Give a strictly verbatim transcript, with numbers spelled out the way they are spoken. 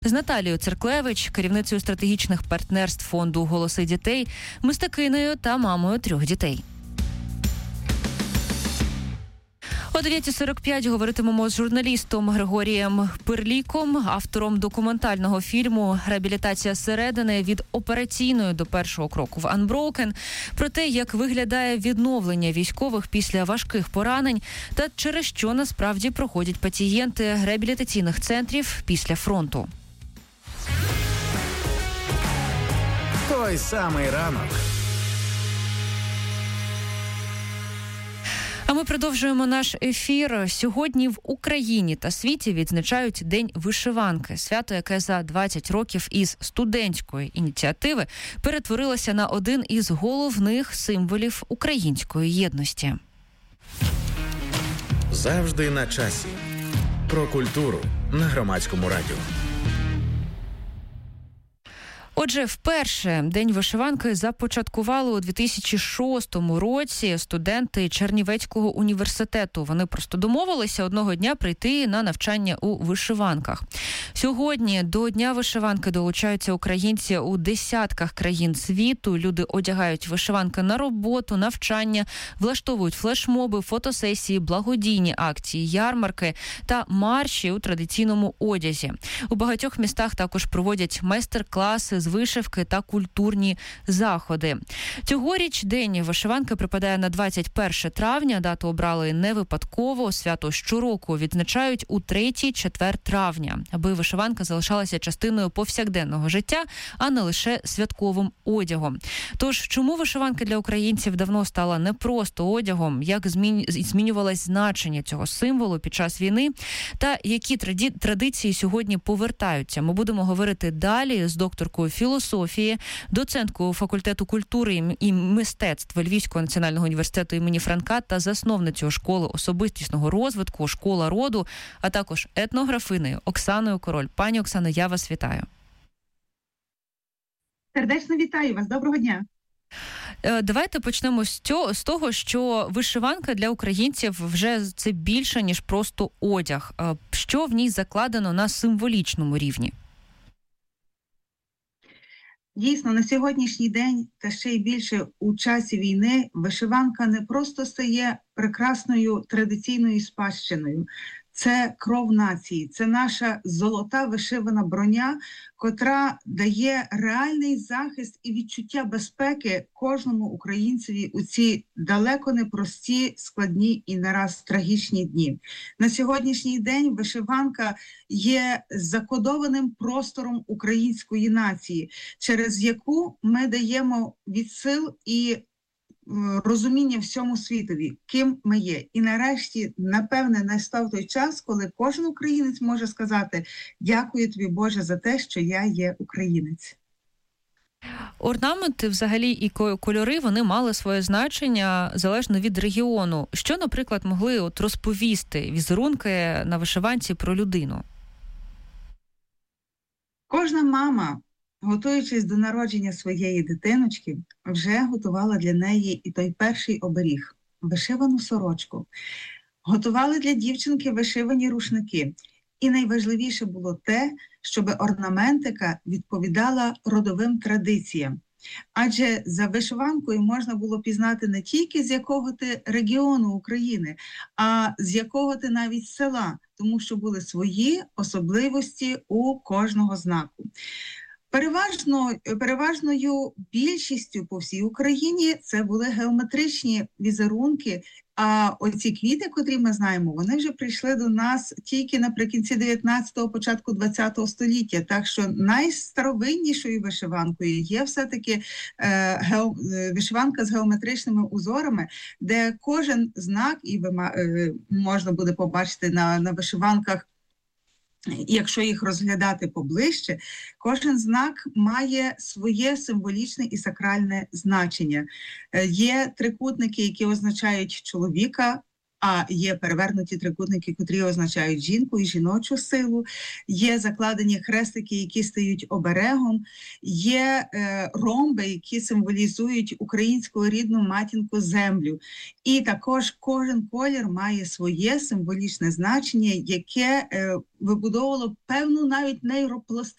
З Наталією Церклевич, керівницею стратегічних партнерств фонду «Голоси дітей», мистакинею та мамою трьох дітей. О дев'ята сорок п'ять говоритимемо з журналістом Григорієм Перліком, автором документального фільму «Реабілітація зсередини. Від операційної до першого кроку в Unbroken», про те, як виглядає відновлення військових після важких поранень та через що насправді проходять пацієнти реабілітаційних центрів після фронту. Той самий ранок. А ми продовжуємо наш ефір. Сьогодні в Україні та світі відзначають День вишиванки. Свято, яке за двадцять років із студентської ініціативи перетворилося на один із головних символів української єдності. Завжди на часі. Про культуру на Громадському радіо. Отже, вперше День вишиванки започаткували у дві тисячі шостому році студенти Чернівецького університету. Вони просто домовилися одного дня прийти на навчання у вишиванках. Сьогодні до Дня вишиванки долучаються українці у десятках країн світу. Люди одягають вишиванки на роботу, навчання, влаштовують флешмоби, фотосесії, благодійні акції, ярмарки та марші у традиційному одязі. У багатьох містах також проводять майстер-класи з вишивки та культурні заходи. Цьогоріч День вишиванки припадає на двадцять перше травня. Дату обрали не випадково. Свято щороку відзначають у третій-четвер травня, аби вишиванка залишалася частиною повсякденного життя, а не лише святковим одягом. Тож, чому вишиванка для українців давно стала не просто одягом, як змінювалось значення цього символу під час війни та які традиції сьогодні повертаються? Ми будемо говорити далі з докторкою філософії, доценткою факультету культури і мистецтв Львівського національного університету імені Франка та засновницею школи особистісного розвитку «Школа роду», а також етнографинею Оксаною Король. Пані Оксано, я вас вітаю. Сердечно вітаю вас. Доброго дня. Давайте почнемо з цього, з того, що вишиванка для українців вже це більше, ніж просто одяг. Що в ній закладено на символічному рівні? Дійсно, на сьогоднішній день, та ще й більше у часі війни, вишиванка не просто стає прекрасною традиційною спадщиною. Це кров нації, це наша золота вишивана броня, котра дає реальний захист і відчуття безпеки кожному українцеві у ці далеко непрості, складні і не раз трагічні дні. На сьогоднішній день вишиванка є закодованим простором української нації, через яку ми даємо від сил і розуміння всьому світові, ким ми є. І нарешті, напевне, настав той час, коли кожен українець може сказати: «Дякую тобі, Боже, за те, що я є українець». Орнаменти взагалі і кольори, вони мали своє значення залежно від регіону. Що, наприклад, могли от розповісти візерунки на вишиванці про людину? Кожна мама, готуючись до народження своєї дитиночки, вже готувала для неї і той перший оберіг – вишивану сорочку. Готували для дівчинки вишивані рушники. І найважливіше було те, щоб орнаментика відповідала родовим традиціям. Адже за вишиванкою можна було пізнати не тільки з якого ти регіону України, а з якого ти навіть села, тому що були свої особливості у кожного знаку. Переважно, переважною більшістю по всій Україні це були геометричні візерунки, а оці квіти, котрі ми знаємо, вони вже прийшли до нас тільки наприкінці дев'ятнадцятого, початку двадцятого століття. Так що найстаровиннішою вишиванкою є все-таки е, ге, вишиванка з геометричними узорами, де кожен знак, і ви, е, можна буде побачити на, на вишиванках, якщо їх розглядати поближче, кожен знак має своє символічне і сакральне значення. Є трикутники, які означають чоловіка, а є перевернуті трикутники, котрі означають жінку і жіночу силу, є закладені хрестики, які стають оберегом, є е, ромби, які символізують українську рідну матінку землю. І також кожен колір має своє символічне значення, яке е, вибудовувало певну навіть нейропластичність